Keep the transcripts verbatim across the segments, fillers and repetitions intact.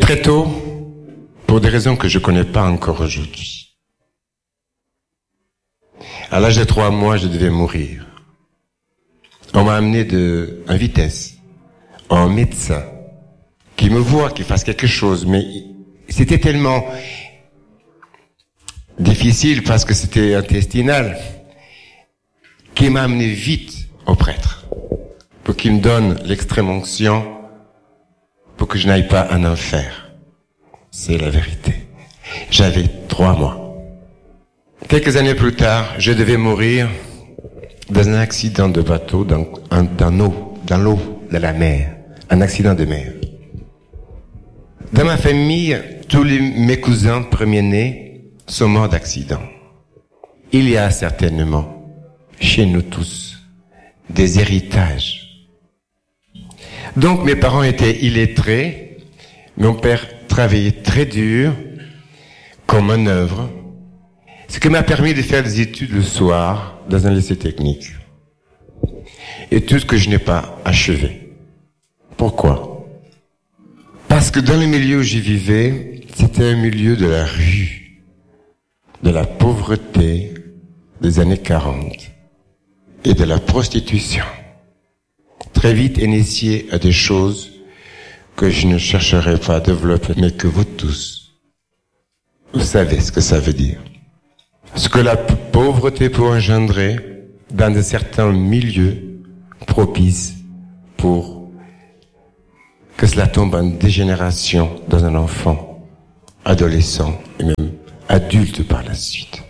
Très tôt, pour des raisons que je ne connais pas encore aujourd'hui, à l'âge de trois mois, je devais mourir. On m'a amené de, en vitesse, un médecin qui me voit, qui fasse quelque chose, mais c'était tellement difficile parce que c'était intestinal, qu'il m'a amené vite au prêtre pour qu'il me donne l'extrême onction pour que je n'aille pas en enfer. C'est la vérité. J'avais trois mois. Quelques années plus tard, je devais mourir dans un accident de bateau dans, dans l'eau, dans l'eau de la mer, un accident de mer. Dans ma famille, tous les, mes cousins premiers-nés sont morts d'accident. Il y a certainement, chez nous tous, des héritages. Donc mes parents étaient illettrés, mon père travaillait très dur, comme manœuvre, ce qui m'a permis de faire des études le soir dans un lycée technique. Et tout ce que je n'ai pas achevé. Pourquoi? Parce que dans le milieu où j'y vivais, c'était un milieu de la rue, de la pauvreté des années quarante et de la prostitution. Très vite initié à des choses que je ne chercherai pas à développer, mais que vous tous, vous savez ce que ça veut dire. Ce que la pauvreté peut engendrer dans de certains milieux propices pour que cela tombe en dégénération dans un enfant, adolescent et même adulte par la suite.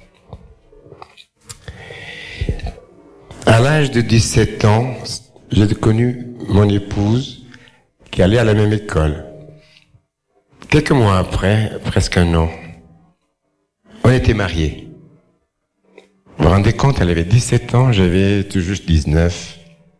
À l'âge de dix-sept ans, j'ai connu mon épouse qui allait à la même école. Quelques mois après, presque un an, on était mariés. Vous vous rendez compte, elle avait dix-sept ans, j'avais tout juste dix-neuf.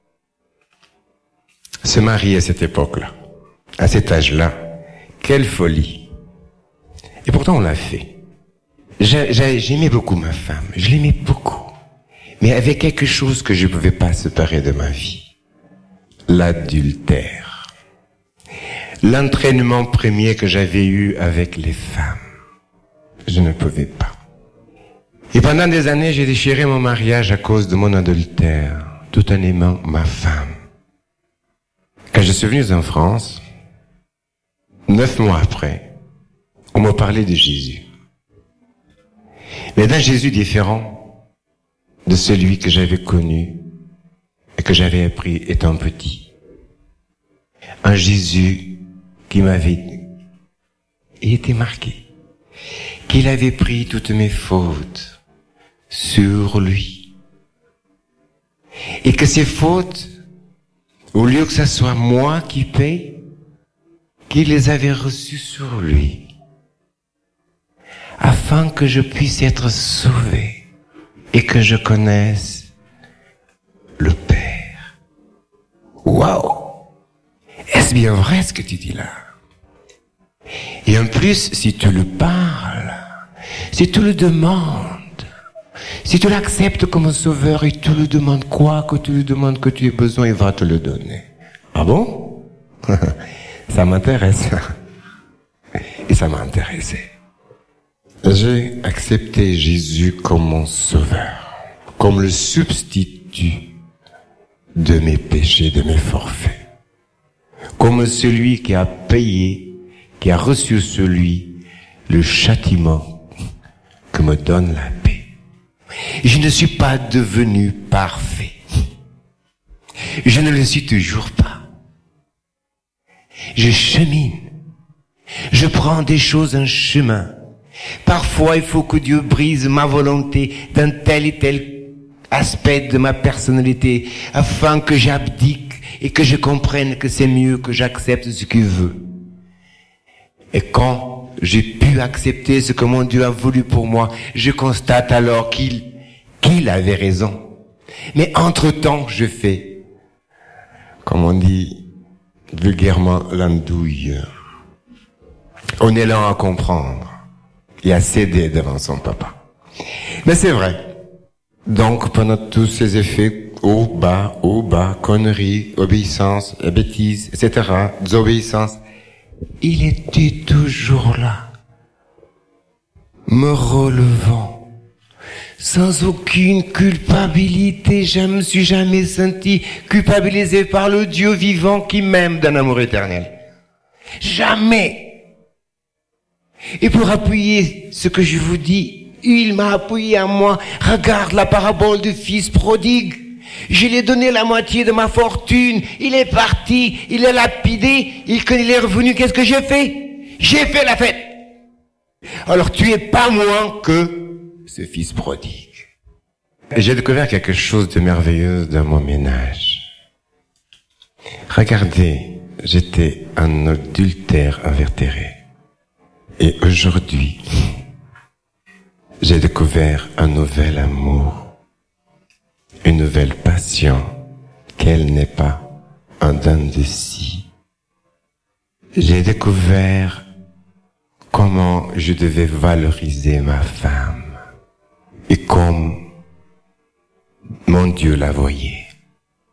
Se marier à cette époque-là, à cet âge-là, quelle folie. Et pourtant on l'a fait. J'ai, j'ai, j'aimais beaucoup ma femme, je l'aimais beaucoup. Mais il y avait quelque chose que je ne pouvais pas séparer de ma vie. L'adultère. L'entraînement premier que j'avais eu avec les femmes. Je ne pouvais pas. Et pendant des années, j'ai déchiré mon mariage à cause de mon adultère, tout en aimant ma femme. Quand je suis venu en France, neuf mois après, on m'a parlé de Jésus. Mais d'un Jésus différent de celui que j'avais connu et que j'avais appris étant petit. Un Jésus qui m'avait été marqué, qu'il avait pris toutes mes fautes sur lui. Et que ces fautes, au lieu que ce soit moi qui paye, qu'il les avait reçues sur lui, afin que je puisse être sauvé et que je connaisse le Père. Waouh! Est-ce bien vrai ce que tu dis là? Et en plus, si tu le parles, si tu le demandes, si tu l'acceptes comme un sauveur et tu lui demandes quoi, que tu lui demandes que tu aies besoin, il va te le donner. Ah bon? Ça m'intéresse. Et ça m'a intéressé. J'ai accepté Jésus comme mon sauveur, comme le substitut de mes péchés, de mes forfaits. Comme celui qui a payé, qui a reçu sur lui le châtiment que me donne la paix. Je ne suis pas devenu parfait. Je ne le suis toujours pas. Je chemine. Je prends des choses en chemin. Parfois, il faut que Dieu brise ma volonté dans tel et tel aspect de ma personnalité afin que j'abdique et que je comprenne que c'est mieux que j'accepte ce qu'il veut. Et quand j'ai pu accepter ce que mon Dieu a voulu pour moi, je constate alors qu'il, qu'il avait raison. Mais entre-temps, je fais, comme on dit vulgairement, l'andouille. On est lent à comprendre et à céder devant son papa. Mais c'est vrai. Donc, pendant tous ces effets, haut, bas, haut, bas, conneries, obéissance, bêtises, et cetera, désobéissance, il était toujours là, me relevant, sans aucune culpabilité. Je me suis jamais senti culpabilisé par le Dieu vivant qui m'aime d'un amour éternel. Jamais. Et pour appuyer ce que je vous dis, il m'a appuyé à moi. Regarde la parabole du fils prodigue. Je lui ai donné la moitié de ma fortune. Il est parti, il est lapidé. Il, quand il est revenu, qu'est-ce que j'ai fait? J'ai fait la fête. Alors tu es pas moins que ce fils prodigue. Et j'ai découvert quelque chose de merveilleux dans mon ménage. Regardez, j'étais un adultère invétéré. Et aujourd'hui, j'ai découvert un nouvel amour, une nouvelle passion, qu'elle n'est pas un don de scie. J'ai découvert comment je devais valoriser ma femme et comme mon Dieu la voyait.